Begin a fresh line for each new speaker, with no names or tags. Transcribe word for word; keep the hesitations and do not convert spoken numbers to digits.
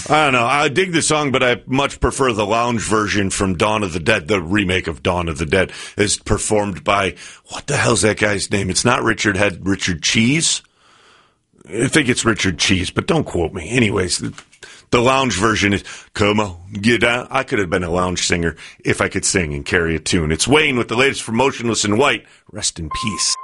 I don't know. I dig the song, but I much prefer the lounge version from Dawn of the Dead. The remake of Dawn of the Dead is performed by, what the hell's that guy's name? It's not Richard Head, Richard Cheese. I think it's Richard Cheese, but don't quote me. Anyways, the, the lounge version is, come on, get down. I could have been a lounge singer if I could sing and carry a tune. It's Wayne with the latest from Motionless in White. Rest in peace.